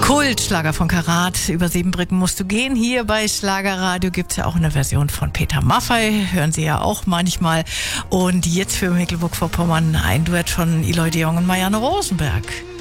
Kultschlager von Karat. Über 7 Brücken musst du gehen. Hier bei Schlagerradio gibt es ja auch eine Version von Peter Maffay. Hören Sie ja auch manchmal. Und jetzt für Mecklenburg-Vorpommern ein Duett von Eloy de Jong und Marianne Rosenberg.